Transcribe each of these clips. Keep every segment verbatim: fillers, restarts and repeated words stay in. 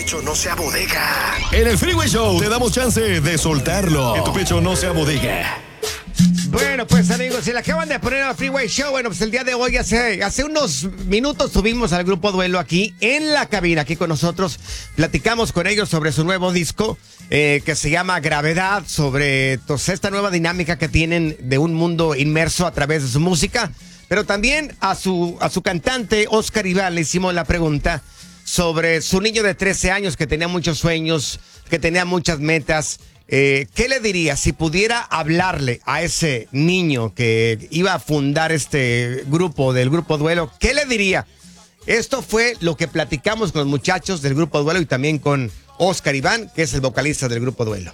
pecho no sea bodega. En el Freeway Show te damos chance de soltarlo. Que tu pecho no sea bodega. Bueno, pues amigos, si la acaban de poner al Freeway Show, bueno, pues el día de hoy, hace, hace unos minutos subimos al Grupo Duelo aquí en la cabina, aquí con nosotros. Platicamos con ellos sobre su nuevo disco eh, que se llama Gravedad, sobre pues, esta nueva dinámica que tienen de un mundo inmerso a través de su música. Pero también a su, a su cantante, Oscar Iván, le hicimos la pregunta sobre su niño de trece años que tenía muchos sueños, que tenía muchas metas. Eh, ¿Qué le diría si pudiera hablarle a ese niño que iba a fundar este grupo, del Grupo Duelo? ¿Qué le diría? Esto fue lo que platicamos con los muchachos del Grupo Duelo y también con Oscar Iván, que es el vocalista del Grupo Duelo.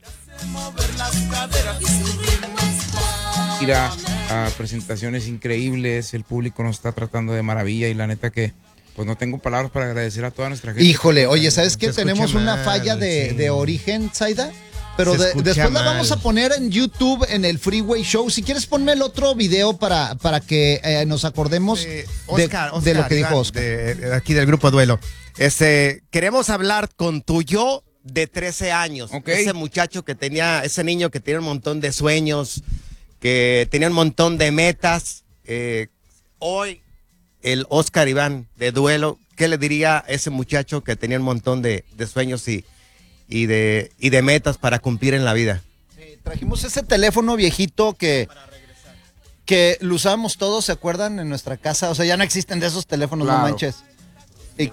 Mira, a presentaciones increíbles, el público nos está tratando de maravilla y la neta que pues no tengo palabras para agradecer a toda nuestra gente. Híjole, oye, ¿sabes qué? Se Tenemos escucha una mal, falla de, sí. de origen, Zaida. Pero Se de, escucha después la mal. vamos a poner en YouTube, en el Freeway Show. Si quieres, ponme el otro video para, para que eh, nos acordemos Eh, de, Oscar, de Oscar, lo que dijo Iván, Oscar. de- de aquí del Grupo Duelo. Este, queremos hablar con tu yo de trece años. Ok. Ese muchacho que tenía, ese niño que tenía un montón de sueños, que tenía un montón de metas. Eh, hoy, el Oscar Iván de Duelo, ¿qué le diría a ese muchacho que tenía un montón de, de sueños y, y, de, y de metas para cumplir en la vida? Eh, trajimos ese teléfono viejito que, que lo usábamos todos, ¿se acuerdan? En nuestra casa. O sea, ya no existen de esos teléfonos, Claro. no manches. Y-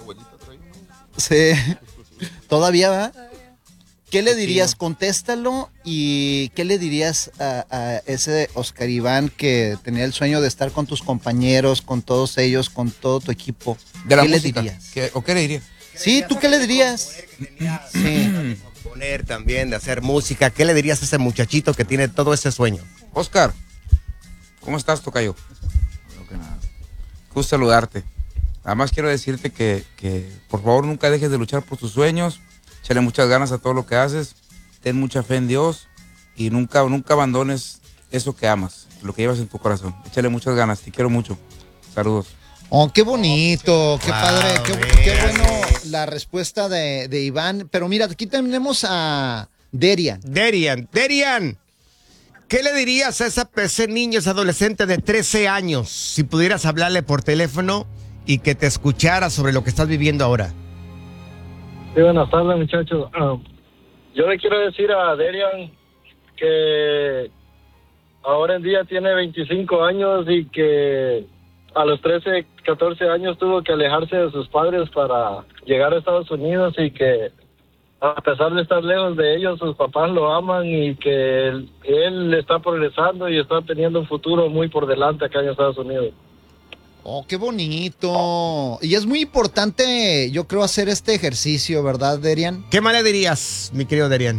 sí. Todavía, ¿va? ¿Qué le dirías? Contéstalo. ¿Y qué le dirías a, a ese Oscar Iván que tenía el sueño de estar con tus compañeros, con todos ellos, con todo tu equipo? De la ¿Qué música. le dirías? ¿Qué- ¿O qué le diría? Sí, ¿tú qué le dirías? Sí. Componer también, de hacer música. ¿Qué le dirías a ese muchachito que tiene todo ese sueño? Oscar, ¿cómo estás, tocayo? Primero que nada, gusto saludarte. Nada más quiero decirte que, que por favor nunca dejes de luchar por tus sueños. Échale muchas ganas a todo lo que haces. Ten mucha fe en Dios y nunca, nunca abandones eso que amas, lo que llevas en tu corazón. Échale muchas ganas, te quiero mucho. Saludos. Oh, qué bonito, qué Wow, padre, qué, mira, qué bueno sí. la respuesta de, de Iván. Pero mira, aquí tenemos a Derian. Derian, Derian, ¿qué le dirías a esa, ese niño, ese adolescente de trece años, si pudieras hablarle por teléfono y que te escuchara sobre lo que estás viviendo ahora? Sí, buenas tardes, muchachos. Ah, yo le quiero decir a Derian que ahora en día tiene veinticinco años y que a los trece, catorce años tuvo que alejarse de sus padres para llegar a Estados Unidos y que a pesar de estar lejos de ellos, sus papás lo aman y que él, él está progresando y está teniendo un futuro muy por delante acá en Estados Unidos. Oh, qué bonito. Y es muy importante, yo creo, hacer este ejercicio, ¿verdad, Derian? ¿Qué más le dirías, mi querido Derian?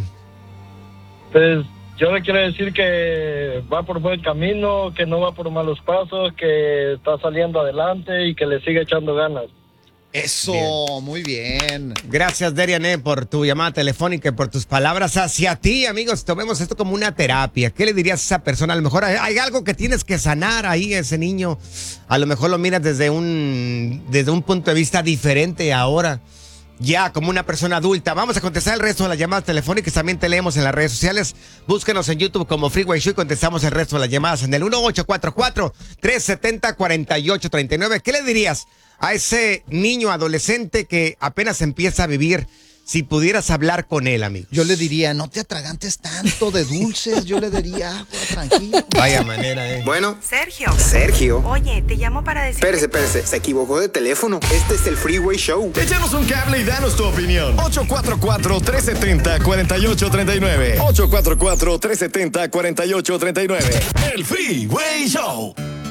Pues yo le quiero decir que va por buen camino, que no va por malos pasos, que está saliendo adelante y que le sigue echando ganas. Eso, Bien. muy bien. Gracias, Derian, eh, por tu llamada telefónica y por tus palabras hacia ti, amigos. Tomemos esto como una terapia. ¿Qué le dirías a esa persona? A lo mejor hay, hay algo que tienes que sanar ahí, ese niño. A lo mejor lo miras desde un, desde un punto de vista diferente ahora, ya como una persona adulta. Vamos a contestar el resto de las llamadas telefónicas. También te leemos en las redes sociales. Búsquenos en YouTube como Freeway Show y contestamos el resto de las llamadas en el uno ocho cuatro cuatro, tres siete cero, cuatro ocho tres nueve. ¿Qué le dirías a ese niño adolescente que apenas empieza a vivir si pudieras hablar con él, amigos? Yo le diría, no te atragantes tanto de dulces. Yo le diría, agua, tranquilo. Vaya manera, eh. Bueno, Sergio. Sergio. Oye, te llamo para decir. Espérese, espérese, se equivocó de teléfono. Este es el Freeway Show. Échanos un cable y danos tu opinión. ocho cuatro cuatro, tres siete cero, cuatro ocho tres nueve. ocho cuatro cuatro, tres siete cero, cuatro ocho tres nueve. El Freeway Show.